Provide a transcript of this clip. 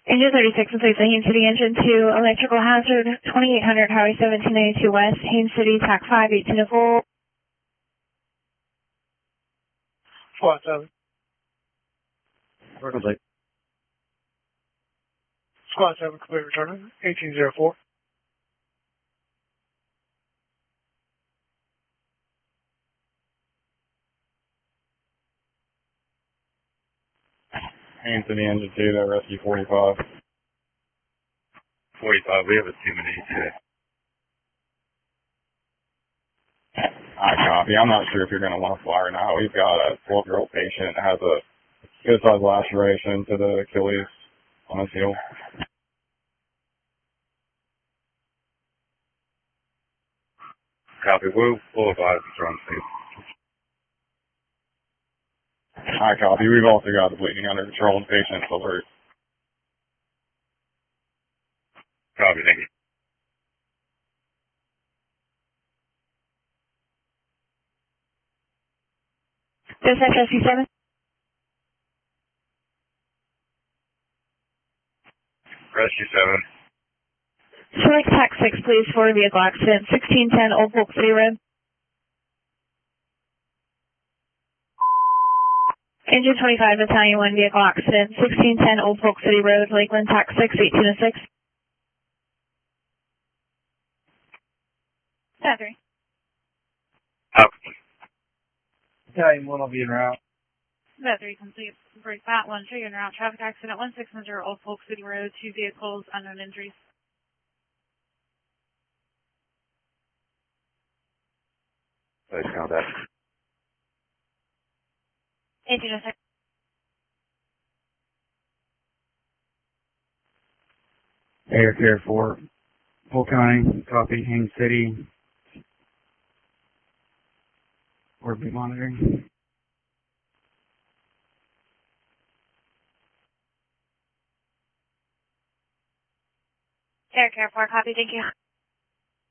Engine 36 in place of Haines City, Engine 2, electrical hazard, 2800 Highway 1792 West, Haines City, TAC 5, 1804. Squad 7. Circle Lake. Squad 7, complete return, 1804. Haines City, Engine 2, that rescue 45. 45, we have a 2-minute today. I copy. I'm not sure if you're going to want to fly or not. We've got a 12-year-old patient that has a good-sized laceration to the Achilles on his heel. Copy. We'll advise the drone safe. I copy. We've also got the bleeding under control and patient alert. Copy. Thank you. Dispatch Rescue 7. Rescue 7. Select TAC 6, please, for a vehicle accident, 1610 Old Polk City Road. Engine 25, Battalion 1, vehicle accident, 1610 Old Polk City Road, Lakeland, TAC 6, 1806. TAC 3. Battalion 1 will be en route. TAC 3, complete. Break that 1, 3 en route. Traffic accident, 1610 Old Polk City Road, 2 vehicles, unknown injuries. Let's count that. 1806. Air Care 4, Polk County, copy, Haines City. Orbit monitoring. Air Care 4, copy, thank you.